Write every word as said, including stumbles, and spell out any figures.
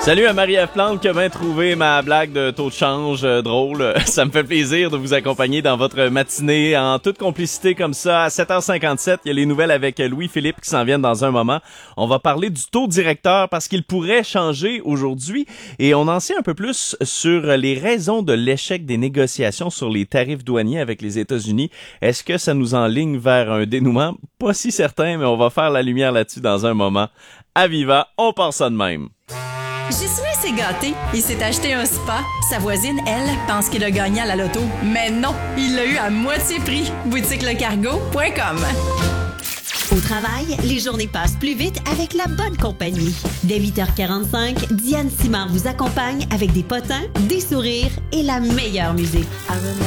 Salut à Marie-Ève Plante qui a bien trouvé ma blague de taux de change euh, drôle. Ça me fait plaisir de vous accompagner dans votre matinée en toute complicité comme ça. À sept heures cinquante-sept, il y a les nouvelles avec Louis-Philippe qui s'en viennent dans un moment. On va parler du taux directeur parce qu'il pourrait changer aujourd'hui et on en sait un peu plus sur les raisons de l'échec des négociations sur les tarifs douaniers avec les États-Unis. Est-ce que ça nous enligne vers un dénouement? Pas si certain, mais on va faire la lumière là-dessus dans un moment. À Viva, on part ça de même. Ghislain s'est gâté. Il s'est acheté un spa. Sa voisine, elle, pense qu'il a gagné à la loto. Mais non, il l'a eu à moitié prix. boutique le cargo point com. Au travail, les journées passent plus vite avec la bonne compagnie. Dès huit heures quarante-cinq, Diane Simard vous accompagne avec des potins, des sourires et la meilleure musique.